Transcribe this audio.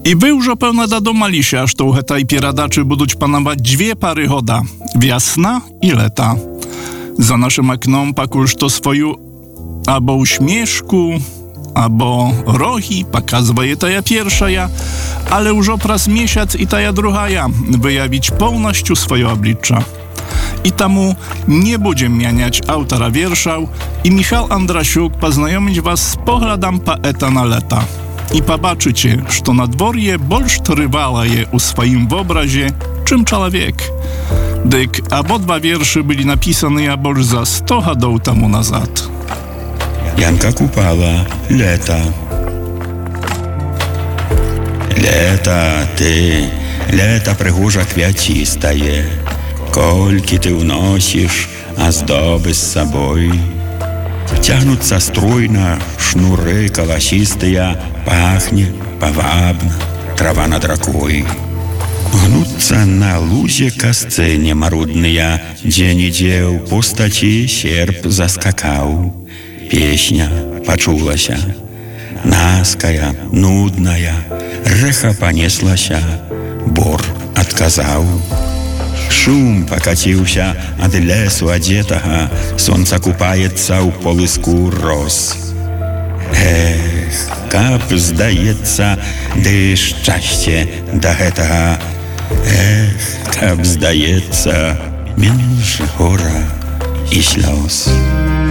I wy już pełna dadumali się, aż to hetaj pieradaczy buduć panować dwie pary choda. Wiasna i leta. Za naszym oknem pakuż to swoją albo uśmieszku, albo rohi, pokazuje ta pierwsza ja, ale już opraz miesiąc i ta druga ja, wyjawić pełnością swoje oblicza. I tamu nie będziemy mianiać autora wierszał i Michał Andrasiuk poznajomić was z pogledem poeta na leta. I pobaczycie, że na dworje bolsz trywala je u swoim wyobrazie, czym człowiek. Dyk obodwa wierszy byli napisane bolsz za 100 lat temu nazad. Янка Купала, лето. Лето, ты, лето пригожа квятистое, кольки ты уносишь оздобы с собой. Тянутся стройно шнуры колосистые, пахнет повабно трава над рекой. Гнутся на лузе косцыне марудные, где-нидзе ў пустаці серп заскакаў. Песня пачулася, наская, нудная, рэха панеслася, бор адказаў. Шум пакаціўся ад лесу адзетага, сонца купаецца ў полыску роз. Эх, каб, здаецца, ды шчасце да гэтага. Эх, каб, здаецца, менш гора і слёз.